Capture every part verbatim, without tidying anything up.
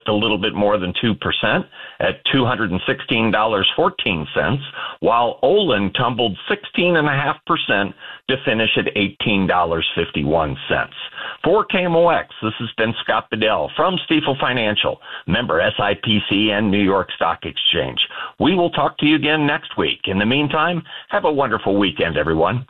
a little bit more than two percent at two hundred sixteen dollars and fourteen cents, while Olin tumbled sixteen point five percent to finish at eighteen dollars and fifty-one cents. For K M O X, this has been Scott Bedell from Stifel Financial, member S I P C and New York Stock Exchange. We will talk to you again next week. In the meantime, have a wonderful weekend, everyone.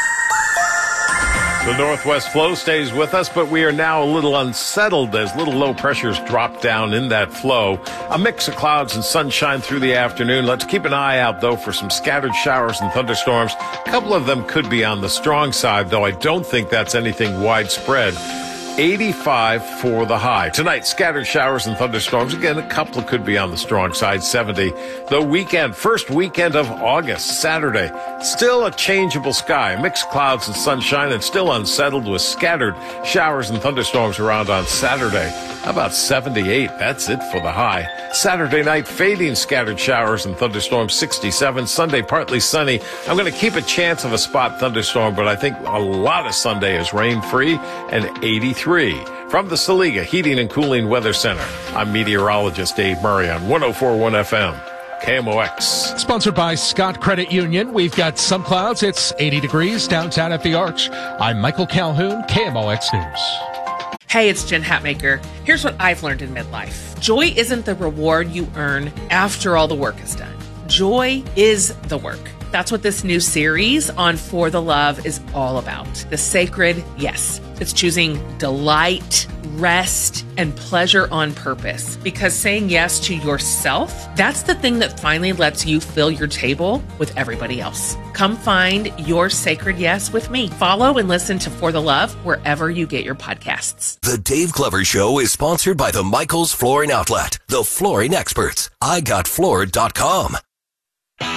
The northwest flow stays with us, but we are now a little unsettled as little low pressures drop down in that flow. A mix of clouds and sunshine through the afternoon. Let's keep an eye out, though, for some scattered showers and thunderstorms. A couple of them could be on the strong side, though I don't think that's anything widespread. eighty-five for the high. Tonight, scattered showers and thunderstorms. Again, a couple could be on the strong side, seventy. The weekend, first weekend of August, Saturday, still a changeable sky. Mixed clouds and sunshine and still unsettled with scattered showers and thunderstorms around on Saturday. How about seventy-eight? That's it for the high. Saturday night, fading scattered showers and thunderstorms, sixty-seven. Sunday, partly sunny. I'm going to keep a chance of a spot thunderstorm, but I think a lot of Sunday is rain-free and eighty-three. From the Saliga Heating and Cooling Weather Center, I'm meteorologist Dave Murray on one oh four point one F M, K M O X. Sponsored by Scott Credit Union. We've got some clouds. It's eighty degrees downtown at the Arch. I'm Michael Calhoun, K M O X News. Hey, it's Jen Hatmaker. Here's what I've learned in midlife. Joy isn't the reward you earn after all the work is done. Joy is the work. That's what this new series on For the Love is all about. The sacred yes. It's choosing delight, rest, and pleasure on purpose. Because saying yes to yourself, that's the thing that finally lets you fill your table with everybody else. Come find your sacred yes with me. Follow and listen to For the Love wherever you get your podcasts. The Dave Glover Show is sponsored by the Michaels Flooring Outlet, the flooring experts. I got floored dot com.